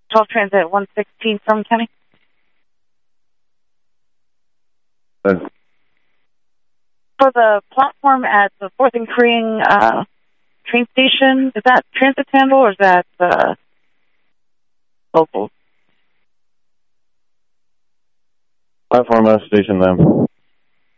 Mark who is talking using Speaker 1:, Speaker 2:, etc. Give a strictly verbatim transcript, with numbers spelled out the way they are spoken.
Speaker 1: twelve Transit one sixteen from County.
Speaker 2: Good.
Speaker 1: For the platform at the fourth and Korean uh, train station, is that Transit handle or is that uh, local?
Speaker 2: Platform at station then.